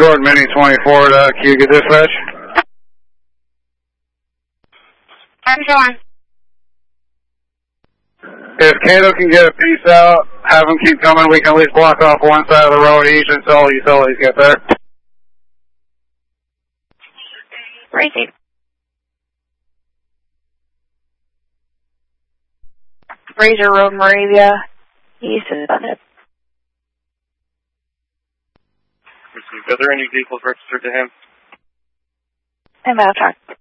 Jordan Mini 24 to Cuga Dispatch. I'm John. If Cato can get a piece out, have them keep coming. We can at least block off one side of the road each until utilities get there. Crazy. Razor Road, Moravia. East is on it. Are there any vehicles registered to him? I'm out of track.